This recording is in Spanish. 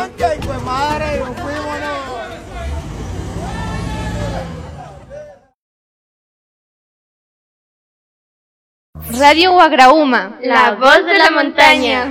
Blanca y pues madre, nos fuimos. Radio Guagraúma, la voz de la montaña.